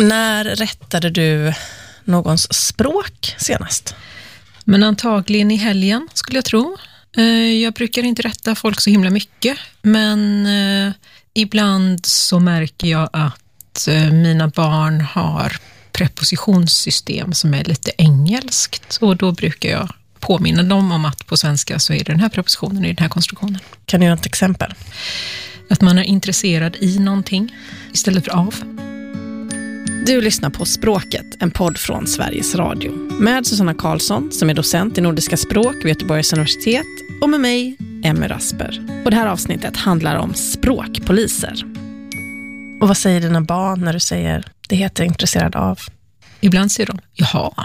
När rättade du någons språk senast? Men antagligen i helgen skulle jag tro. Jag brukar inte rätta folk så himla mycket. Men ibland så märker jag att mina barn har prepositionssystem som är lite engelskt. Och då brukar jag påminna dem om att på svenska så är det den här prepositionen i den här konstruktionen. Kan du göra ett exempel? Att man är intresserad i någonting istället för av. Du lyssnar på Språket, en podd från Sveriges Radio. Med Susanna Karlsson som är docent i nordiska språk vid Göteborgs universitet och med mig, Emmy Rasper. Och det här avsnittet handlar om språkpoliser. Och vad säger dina barn när du säger det heter intresserad av? Ibland säger de, jaha.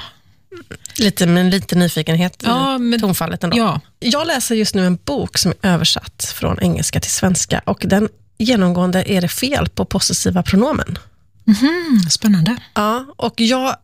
Lite nyfikenhet i tonfallet ändå. Ja. Jag läser just nu en bok som är översatt från engelska till svenska. Och den genomgående är det fel på possessiva pronomen. Spännande. Ja, och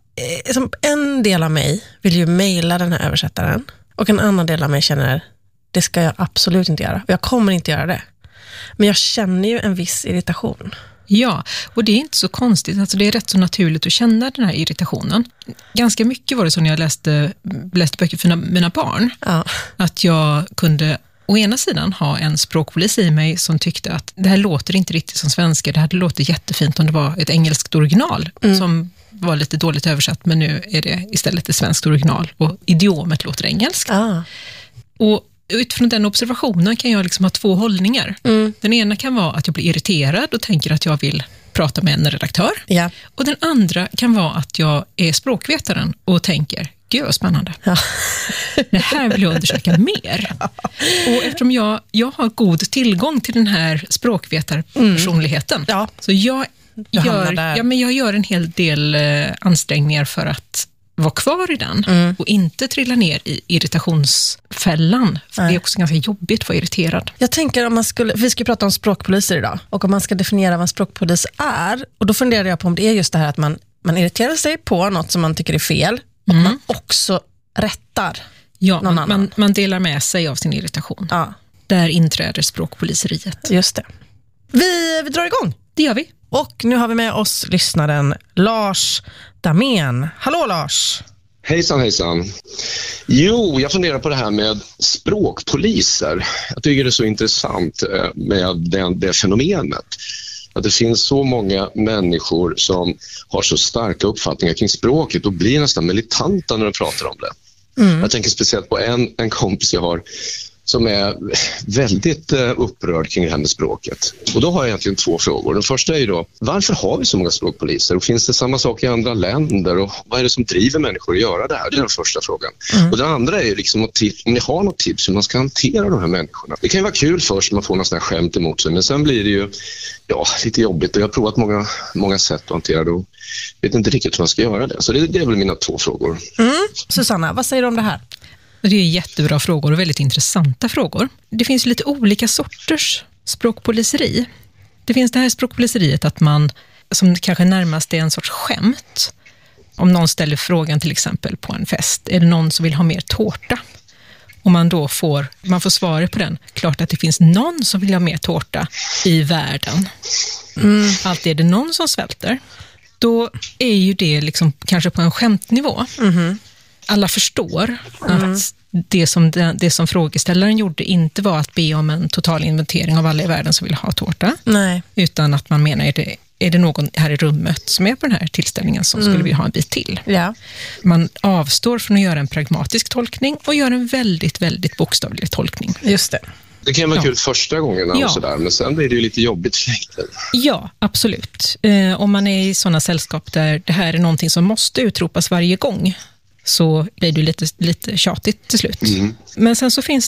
en del av mig vill ju mejla den här översättaren. Och en annan del av mig känner, det ska jag absolut inte göra. Och jag kommer inte göra det. Men jag känner ju en viss irritation. Ja, och det är inte så konstigt. Alltså det är rätt så naturligt att känna den här irritationen. Ganska mycket var det så när jag läste böcker för mina barn. Ja. Att jag kunde å ena sidan ha en språkpolis i mig som tyckte att det här låter inte riktigt som svenska. Det här låter jättefint om det var ett engelskt original som var lite dåligt översatt. Men nu är det istället ett svenskt original och idiomet låter engelskt. Och utifrån den observationen kan jag liksom ha två hållningar. Den ena kan vara att jag blir irriterad och tänker att jag vill prata med en redaktör. Ja. Och den andra kan vara att jag är språkvetaren och tänker, gud vad spännande. Ja. Det här vill jag undersöka mer. Ja. Och eftersom jag har god tillgång till den här språkvetarpersonligheten så jag gör en hel del ansträngningar för att vara kvar i den och inte trilla ner i irritationsfällan. För det är också ganska jobbigt att vara irriterad. Jag tänker vi ska prata om språkpoliser idag. Och om man ska definiera vad en språkpolis är. Och då funderar jag på om det är just det här att man irriterar sig på något som man tycker är fel. Och man också rättar någon annan. Man delar med sig av sin irritation. Ja. Där inträder språkpoliseriet. Just det. Vi drar igång. Det gör vi. Och nu har vi med oss lyssnaren Lars Damén. Hallå Lars! Hejsan. Jo, jag funderar på det här med språkpoliser. Jag tycker det är så intressant med det fenomenet. Att det finns så många människor som har så starka uppfattningar kring språket och blir nästan militanta när de pratar om det. Jag tänker speciellt på en kompis jag har som är väldigt upprörd kring det här med språket. Och då har jag egentligen två frågor. Den första är ju då, varför har vi så många språkpoliser? Och finns det samma sak i andra länder? Och vad är det som driver människor att göra det här? Det är den första frågan. Och den andra är ju liksom om ni har något tips hur man ska hantera de här människorna. Det kan ju vara kul först när man får någon sån här skämt emot sig. Men sen blir det ju lite jobbigt. Och jag har provat många sätt att hantera det och vet inte riktigt hur man ska göra det. Så det är väl mina två frågor. Susanna, vad säger du om det här? Det är jättebra frågor och väldigt intressanta frågor. Det finns lite olika sorters språkpoliseri. Det finns det här språkpoliseriet att man, som kanske närmast är en sorts skämt. Om någon ställer frågan till exempel på en fest, är det någon som vill ha mer tårta? Och man får svaret på den. Klart att det finns någon som vill ha mer tårta i världen. Alltid är det någon som svälter. Då är ju det liksom kanske på en skämtnivå. Alla förstår att det som frågeställaren gjorde inte var att be om en total inventering av alla i världen som vill ha tårta. Nej. Utan att man menar, är det någon här i rummet som är på den här tillställningen som skulle vilja ha en bit till? Ja. Man avstår från att göra en pragmatisk tolkning och gör en väldigt, väldigt bokstavlig tolkning. Just det. Det kan vara kul första gången och sådär, men sen blir det ju lite jobbigt för längden. Ja, absolut. Om man är i sådana sällskap där det här är någonting som måste utropas varje gång så blir det lite tjatigt till slut. Men sen så finns